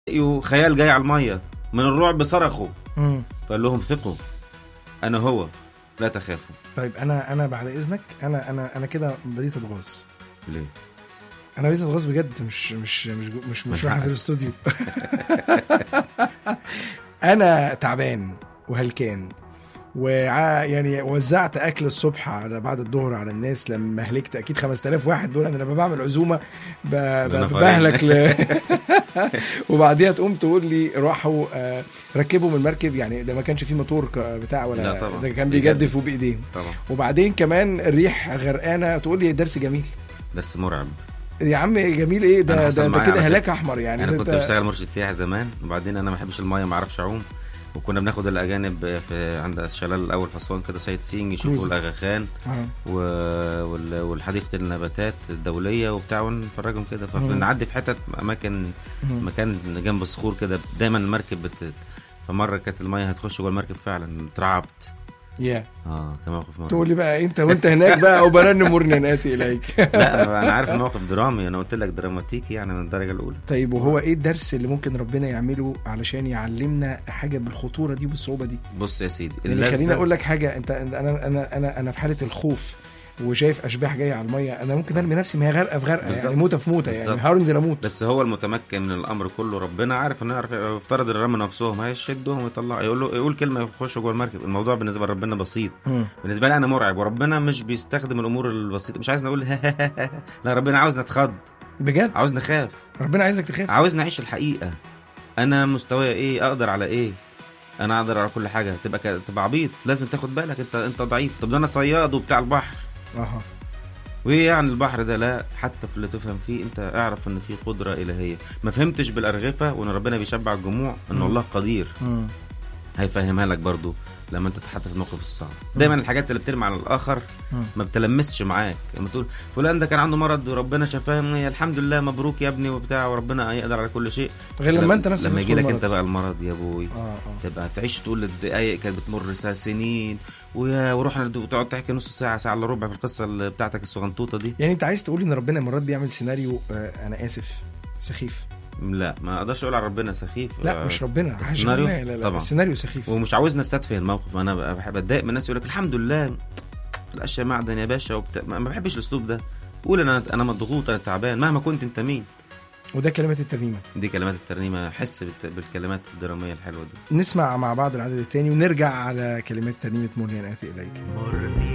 خيال جاي على الميه من الرعب صرخوا. فقال لهم ثقوا انا هو لا تخافوا. طيب انا بعد اذنك انا كده بديت اتغاظ. ليه؟ انا بديت اتغاظ بجد، مش رايح في الاستوديو. انا تعبان وهلكان يعني وزعت اكل الصبح على بعد الظهر على الناس لما هلكت اكيد 5000 واحد دول. انا لما بعمل عزومه بهلك وبعديها تقوم تقول لي راحوا ركبوا من المركب، يعني ده ما كانش فيه موتور بتاع ولا ده كان بيجدفوا بايدين طبعا. وبعدين كمان الريح غرقانه، تقول لي درس جميل. درس مرعب يا عم جميل ايه ده كده هلاك احمر يعني. انا كنت بشتغل مرشد سياحي زمان، وبعدين انا ما بحبش المايه، ما اعرفش اعوم، وكنا بناخد الاجانب في عند الشلال الاول في اسوان كده سايت سينج يشوفوا الاغا خان والحديقه النباتات الدوليه وبتاع، ونفرجهم كده. فنعدي في حتت مكان جنب الصخور كده دايما المركب فمره كانت المايه هتخش جوه المركب فعلا اترعبت. كان موقف مرعب. تقول لي بقى انت وانت هناك بقى او برنم مرنناتي اليك. لا انا عارف الموقف درامي، انا قلت لك دراماتيكي يعني من الدرجه الاولى. طيب وهو ايه الدرس اللي ممكن ربنا يعمله علشان يعلمنا حاجه بالخطوره دي والصعوبه دي؟ بص يا سيدي، يعني خليني اقول لك حاجه. انت انا في حاله الخوف وشايف اشباح جايه على الميه، انا ممكن ارمي نفسي، ما هي غرقه في غرقه يعني، موته في موته يعني، هنزل اموت. بس هو المتمكن من الامر كله ربنا عارف انه يعرف يفترض الرمى نفسهم هيشدهم ويطلع يقول كلمه يخشوا جوه المركب. الموضوع بالنسبه لربنا بسيط. بالنسبه لي انا مرعب، وربنا مش بيستخدم الامور البسيطه. مش عايز نقول لا، ربنا عاوزنا نتخض بجد، عاوزنا نخاف. ربنا عايزك تخاف، عاوزنا نعيش الحقيقه. انا مستواي ايه؟ اقدر على ايه؟ انا اقدر على كل حاجه. تبقى عبيط، لازم تاخد بالك انت ضعيف. طب ده انا صياد وبتاع البحر. وايه يعني البحر ده؟ لا، حتى في اللي تفهم فيه انت اعرف ان في قدرة الهية. ما فهمتش بالارغفة وان ربنا بيشبع الجموع، ان الله قدير هيفهمها لك برضو لما انت تتحط في الموقف الصعب. دايما الحاجات اللي بترمي على الاخر ما بتلمسش معاك. لما تقول فلان ده كان عنده مرض وربنا شفاه، الحمد لله مبروك يا ابني وبتاع، وربنا يقدر على كل شيء، غير لما انت نفسك لما يجي لك انت بقى المرض يا ابوي. تبقى تعيش تقول الدقايق كانت بتمر سنين ورحنا وتقعد تحكي نص ساعه الا ربع في القصه اللي بتاعتك الصغنطوطه دي. يعني انت عايز تقول ان ربنا مرات بيعمل سيناريو انا اسف سخيف؟ لا، ما اقدرش اقول على ربنا سخيف. لا مش ربنا، السيناريو لا طبعا السيناريو سخيف، ومش عاوزنا نستدفه الموقف. انا بحب اتضايق من الناس يقول لك الحمد لله الاشياء معدن يا باشا ما بحبش الاسلوب ده. قول انا مضغوط، انا تعبان، مهما كنت انت مين. وده كلمات الترنيمه، دي كلمات الترنيمه. حس بالكلمات الدراميه الحلوه دي. نسمع مع بعض العدد الثاني ونرجع على كلمات ترنيمه مرني أنا آتي إليك.